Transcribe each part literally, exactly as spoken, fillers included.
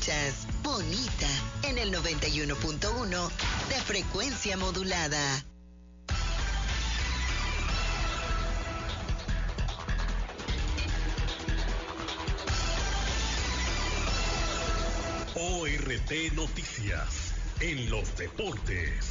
escuchas Bonita en el noventa y uno punto uno de frecuencia modulada. O R T Noticias en los deportes.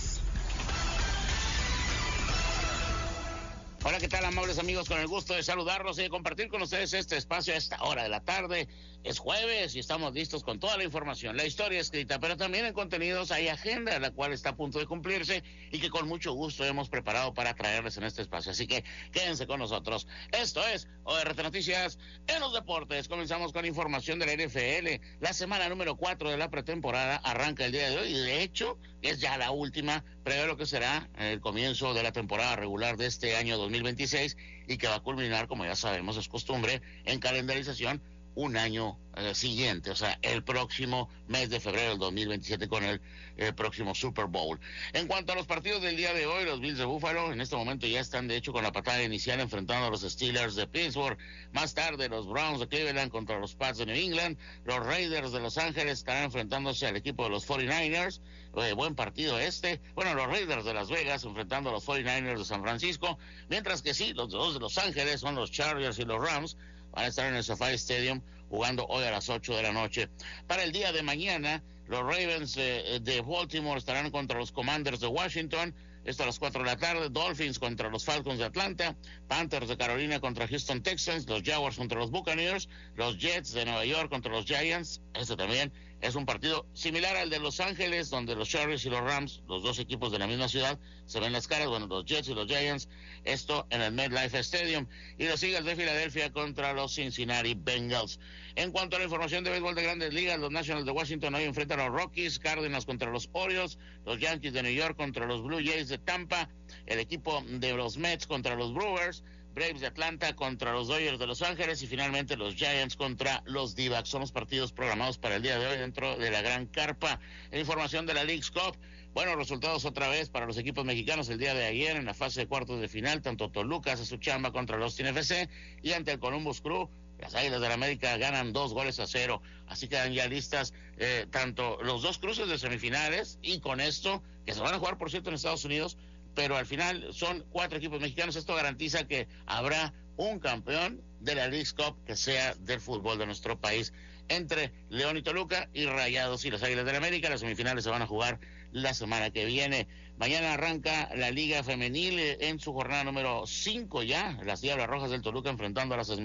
Hola, ¿qué tal, amables amigos? Con el gusto de saludarlos y de compartir con ustedes este espacio a esta hora de la tarde. Es jueves y estamos listos con toda la información, la historia escrita, pero también en contenidos hay agenda, la cual está a punto de cumplirse y que con mucho gusto hemos preparado para traerles en este espacio. Así que quédense con nosotros. Esto es O R T Noticias en los deportes. Comenzamos con información de la N F L. La semana número cuatro de la pretemporada arranca el día de hoy y de hecho es ya la última, prevé lo que será el comienzo de la temporada regular de este año dos mil veintiséis y que va a culminar, como ya sabemos, es costumbre, en calendarización un año eh, siguiente, o sea, el próximo mes de febrero del dos mil veintisiete con el, el próximo Super Bowl. En cuanto a los partidos del día de hoy, los Bills de Buffalo en este momento ya están de hecho con la patada inicial enfrentando a los Steelers de Pittsburgh. Más tarde los Browns de Cleveland contra los Pats de New England. Los Raiders de Los Ángeles estarán enfrentándose al equipo de los cuarenta y nueve ers. Eh, buen partido este. Bueno, los Raiders de Las Vegas enfrentando a los cuarenta y nueve ers de San Francisco. Mientras que sí, los dos de Los Ángeles son los Chargers y los Rams. Van a estar en el SoFi Stadium jugando hoy a las ocho de la noche. Para el día de mañana, los Ravens eh, de Baltimore estarán contra los Commanders de Washington. Esto a las cuatro de la tarde. Dolphins contra los Falcons de Atlanta. Panthers de Carolina contra Houston Texans. Los Jaguars contra los Buccaneers. Los Jets de Nueva York contra los Giants. Este también es un partido similar al de Los Ángeles, donde los Chargers y los Rams, los dos equipos de la misma ciudad, se ven las caras. Bueno, los Jets y los Giants, esto en el MetLife Stadium. Y los Eagles de Filadelfia contra los Cincinnati Bengals. En cuanto a la información de béisbol de Grandes Ligas, los Nationals de Washington hoy enfrentan a los Rockies, Cardinals contra los Orioles, los Yankees de New York contra los Blue Jays de Tampa, el equipo de los Mets contra los Brewers, Braves de Atlanta contra los Dodgers de Los Ángeles y finalmente los Giants contra los D-backs. Son los partidos programados para el día de hoy dentro de la gran carpa. En información de la Leagues Cup, buenos resultados otra vez para los equipos mexicanos el día de ayer en la fase de cuartos de final. Tanto Toluca hace su chamba contra los Austin F C y ante el Columbus Crew, las Águilas del América ganan dos goles a cero. Así quedan ya listas eh, tanto los dos cruces de semifinales y con esto, que se van a jugar por cierto en Estados Unidos, pero al final son cuatro equipos mexicanos. Esto garantiza que habrá un campeón de la Leagues Cup que sea del fútbol de nuestro país, entre León y Toluca y Rayados y las Águilas del América. Las semifinales se van a jugar la semana que viene. Mañana arranca la Liga Femenil en su jornada número cinco ya, las Diablas Rojas del Toluca enfrentando a las